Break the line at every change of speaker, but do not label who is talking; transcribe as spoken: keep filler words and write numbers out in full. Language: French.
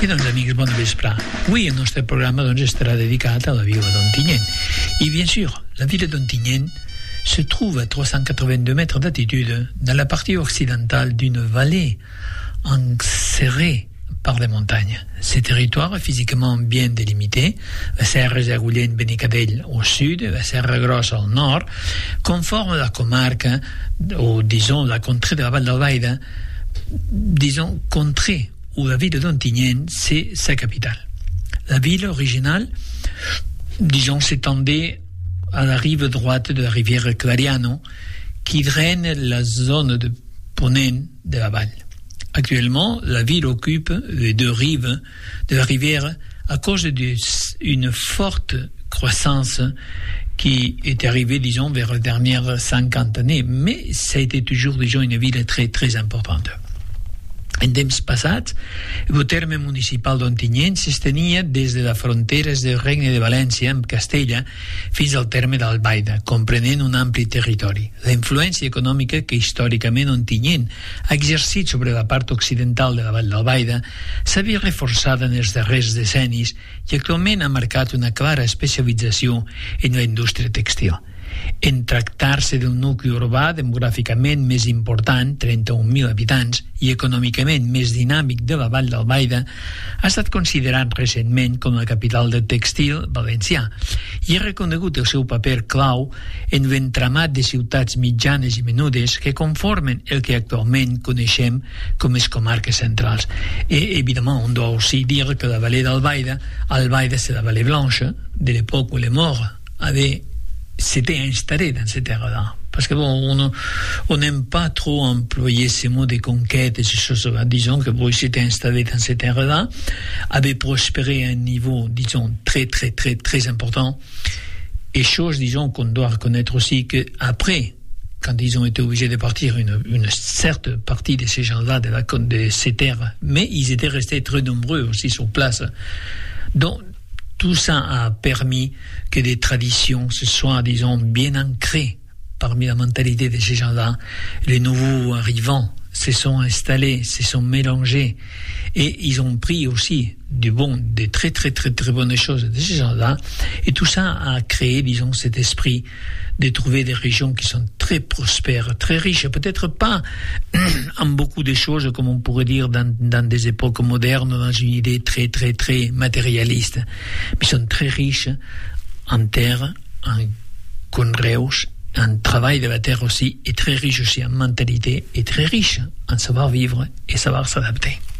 I doncs, amics, bon vespre. Avui el nostre programa doncs, estarà dedicat a la vila d'Ontinyent. I, bien sûr, la ville d'Ontinyent se trouve à trois cent quatre-vingt-deux mètres d'altitude dans la partie occidentale d'une vallée enserrée par les montagnes. Ce territoire est physiquement bien délimité, la Serra d'Agullent-Benicadell au sud, la Serra Grossa au nord, conforme la comarque, ou disons la contrée de la Val d'Albaida, disons contrée où la ville d'Ontinyent, c'est sa capitale. La ville originale, disons, s'étendait à la rive droite de la rivière Clariano, qui draine la zone de ponent de la Val. Actuellement, la ville occupe les deux rives de la rivière à cause d'une forte croissance qui est arrivée, disons, vers les dernières cinquante années, mais ça a été toujours, disons, une ville très, très importante. En temps passats, el terme municipal d'Ontinyent s'estenia des de les fronteres del Regne de València amb Castella fins al terme d'Albaida, comprenent un ampli territori. La influència econòmica que històricament Ontinyent ha exercit sobre la part occidental de la Vall d'Albaida s'ha vist reforçada en els darrers decennis i actualment ha marcat una clara especialització en la indústria tèxtil. En tractar-se d'un nucli urbà demogràficament més important, trenta-un mil habitants, i econòmicament més dinàmic de la Vall d'Albaida, ha estat considerat recentment com la capital del tèxtil valencià i ha reconegut el seu paper clau en l'entramat de ciutats mitjanes i menudes que conformen el que actualment coneixem com les comarques centrals. Et évidemment, on doit aussi dire que la vallée d'Albaida, Albaida c'est la vallée blanche, de l'époque où les morts avaient s'était installé dans ces terres-là. Parce que bon, on n'aime pas trop employer ces mots de conquête et ces choses-là. Disons que bon, il s'était installé dans ces terres-là, avait prospéré à un niveau, disons, très, très, très, très important. Et chose, disons, qu'on doit reconnaître aussi qu'après, quand ils ont été obligés de partir, une, une certaine partie de ces gens-là, de, la, de ces terres, mais ils étaient restés très nombreux aussi sur place. Donc, tout ça a permis que des traditions se soient, disons, bien ancrées parmi la mentalité de ces gens-là. Les nouveaux arrivants se sont installés, se sont mélangés, et ils ont pris aussi du bon, des très très très très bonnes choses de ces gens-là, et tout ça a créé, disons, cet esprit de trouver des régions qui sont très prospères, très riches, peut-être pas en beaucoup de choses, comme on pourrait dire dans, dans des époques modernes, dans une idée très très très matérialiste, mais sont très riches en terre, en conreus, en travail de la terre aussi, et très riches aussi en mentalité, et très riches en savoir vivre et savoir s'adapter.